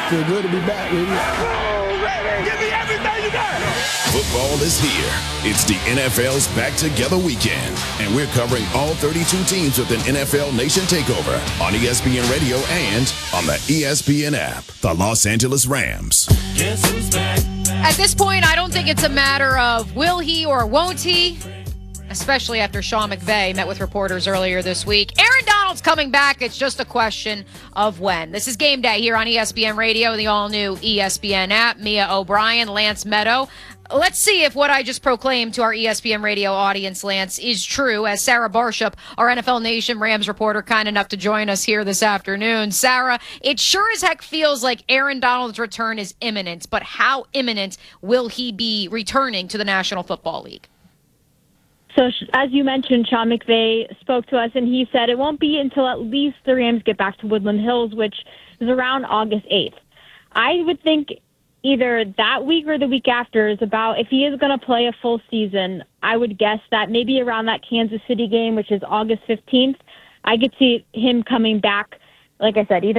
Feel good to be back, baby. Give me everything you got. Football is here. It's the NFL's Back Together weekend, and we're covering all 32 teams with an NFL Nation takeover on ESPN Radio and on the ESPN app. The Los Angeles Rams. Guess who's back? At this point, I don't think it's a matter of will he or won't he, especially after Sean McVay met with reporters earlier this week. Aaron Donald's coming back. It's just a question of when. This is Game Day here on ESPN Radio, the all-new ESPN app. Mia O'Brien, Lance Meadow. Let's see if what I just proclaimed to our ESPN Radio audience, Lance, is true, as Sarah Barshop, our NFL Nation Rams reporter, kind enough to join us here this afternoon. Sarah, it sure as heck feels like Aaron Donald's return is imminent, but how imminent will he be returning to the National Football League? So, as you mentioned, Sean McVay spoke to us, and he said it won't be until at least the Rams get back to Woodland Hills, which is around August 8th. I would think either that week or the week after is about, if he is going to play a full season, I would guess that maybe around that Kansas City game, which is August 15th, I could see him coming back, like I said, either